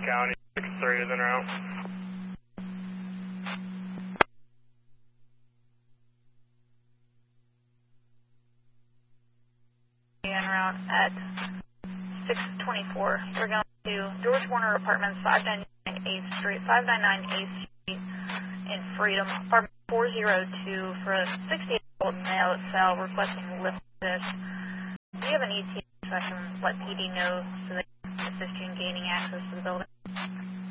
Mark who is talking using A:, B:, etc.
A: County, 6-3 is en route.
B: En route at 624. We're going to George Warner Apartments, 599 8th Street, 599 8th Street in Freedom, apartment 402 for a 68-year-old male at cell requesting lift assist. Do you have an ETA so I can let PD know so they can assist you in gaining access to the building?